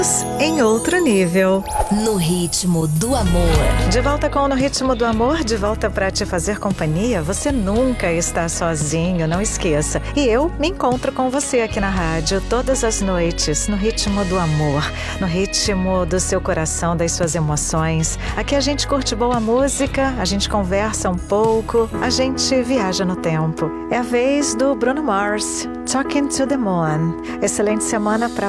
Em outro nível. No ritmo do amor. De volta com No Ritmo do Amor, de volta para te fazer companhia. Você nunca está sozinho, não esqueça. E eu me encontro com você aqui na rádio todas as noites, no ritmo do amor, no ritmo do seu coração, das suas emoções. Aqui a gente curte boa música, a gente conversa um pouco, a gente viaja no tempo. É a vez do Bruno Mars, Talking to the Moon. Excelente semana para